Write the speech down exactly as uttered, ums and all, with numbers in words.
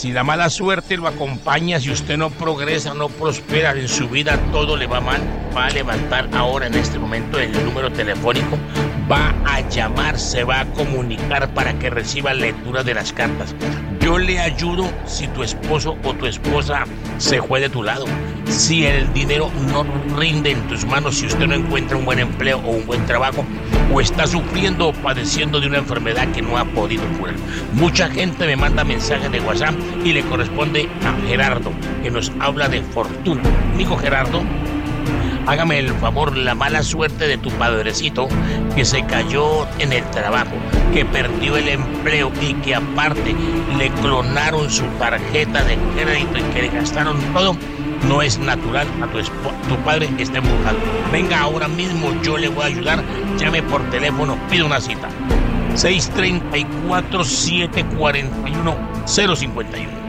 Si la mala suerte lo acompaña, si usted no progresa, no prospera en su vida, todo le va mal, va a levantar ahora en este momento el número telefónico, va a llamar, se va a comunicar para que reciba lectura de las cartas. Yo le ayudo si tu esposo o tu esposa se fue de tu lado. Si el dinero no rinde en tus manos, si usted no encuentra un buen empleo o un buen trabajo, o está sufriendo o padeciendo de una enfermedad que no ha podido curar. Mucha gente me manda mensajes de WhatsApp y le corresponde a Gerardo, que nos habla de fortuna. Dijo Gerardo, hágame el favor, la mala suerte de tu padrecito que se cayó en el trabajo, que perdió el empleo y que aparte le clonaron su tarjeta de crédito y que le gastaron todo, no es natural. A tu, tu padre está embrujado. Venga ahora mismo, yo le voy a ayudar. Llame por teléfono, pide una cita. seis tres cuatro, siete cuatro uno, cero cinco uno.